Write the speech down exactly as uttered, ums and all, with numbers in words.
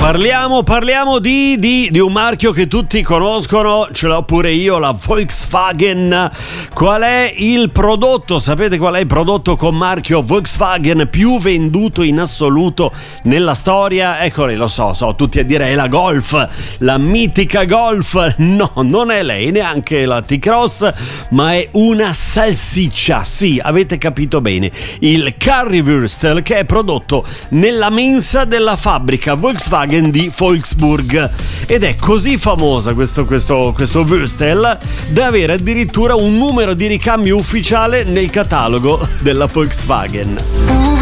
Parliamo, parliamo di, di, di un marchio che tutti conoscono, ce l'ho pure io, la Volkswagen. Qual è il prodotto? Sapete qual è il prodotto con marchio Volkswagen più venduto in assoluto nella storia? Eccole, lo so, so, tutti a dire è la Golf, la mitica Golf. No, non è lei, neanche la T-Cross, ma è una salsiccia. Sì, avete capito bene, il Currywurst, che è prodotto nella mensa della fabbrica Volkswagen di Wolfsburg, ed è così famosa questo, questo, questo Würstel da avere addirittura un numero di ricambio ufficiale nel catalogo della Volkswagen.